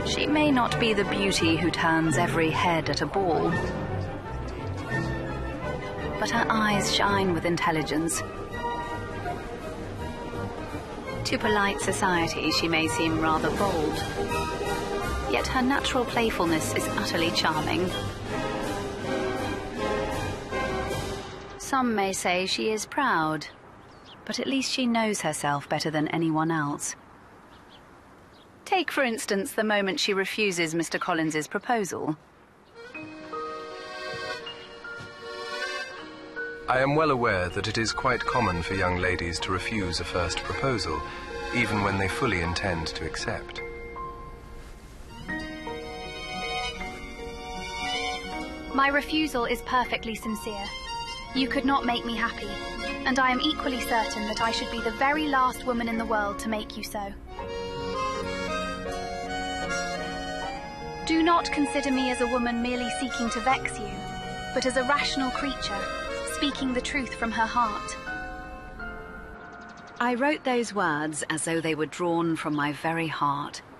She may not be the beauty who turns every head at a ball, but her eyes shine with intelligence. To polite society, she may seem rather bold, yet her natural playfulness is utterly charming. Some may say she is proud, but at least she knows herself better than anyone else. Take, for instance, the moment she refuses Mr. Collins's proposal. I am well aware that it is quite common for young ladies to refuse a first proposal, even when they fully intend to accept. My refusal is perfectly sincere. You could not make me happy, and I am equally certain that I should be the very last woman in the world to make you so. Do not consider me as a woman merely seeking to vex you, but as a rational creature, speaking the truth from her heart. I wrote those words as though they were drawn from my very heart.